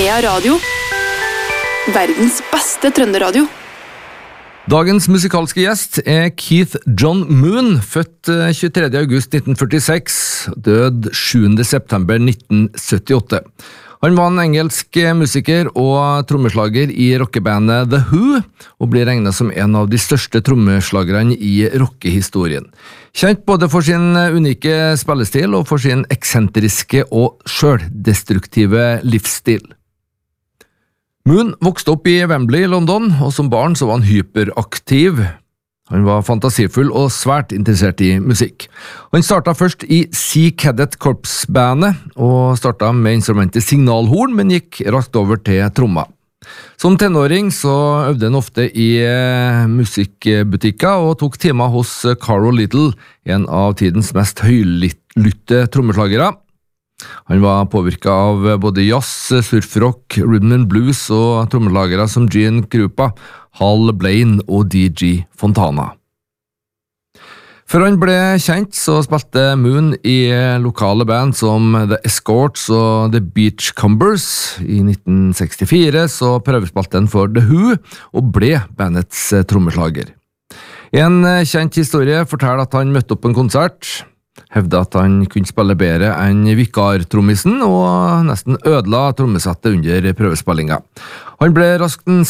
Nea Radio. Verdens beste trønderadio. Dagens musikalske gjest Keith John Moon, født 23. august 1946, død 7. september 1978. Han var en engelsk musiker og trommeslager i rockebandet The Who, og blir regnet som en av de største trommeslagerne i rockehistorien. Kjent både for sin unike spillestil og for sin eksentriske og selvdestruktive livsstil. Moon vokste opp i Wembley i London, og som barn så var han hyperaktiv. Han var fantasifull og svært interessert i musikk. Han startet først i Sea Cadet Corps-bandet, og startet med instrumentet signalhorn, men gikk raskt over til tromma. Som tenåring så øvde han ofte i musikkbutikker, og tok timer hos Carol Little, en av tidens mest høylytte trommeslagere. Han var påvirket av både jazz, surfrock, rhythm and blues og trommelagere som Gene Krupa, Hal Blaine og D.G. Fontana. Før han ble kjent så spilte Moon i lokale band som The Escorts og The Beachcombers. I 1964 så prøvespilte han for The Who og ble bandets trommeslager. En kjent historie forteller at han møtte opp på en konsert, hevde at han kunne spille bedre enn vikartrommisen og nesten ødela trommesettet under prøvespillinga. Han ble raskt en